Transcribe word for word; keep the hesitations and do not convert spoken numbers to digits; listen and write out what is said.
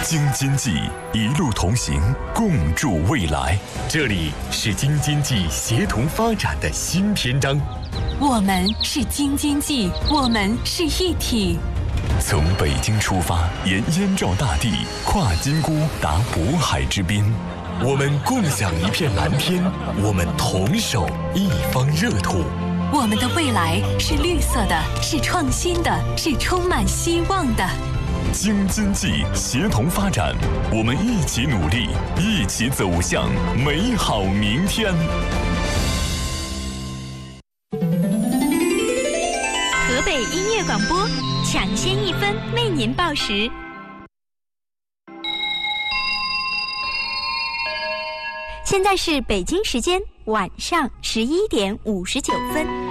京津冀一路同行，共筑未来。这里是京津冀协同发展的新篇章。 我们是京津冀，我们是一体。 从北京出发，沿燕赵大地，跨金沽达渤海之滨。我们共享一片蓝天，我们同守一方热土。 我们的未来是绿色的，是创新的，是充满希望的。 京津冀协同发展，我们一起努力，一起走向美好明天。 河北音乐广播，抢先一分为您报时。现在是北京时间晚上十一点五十九分。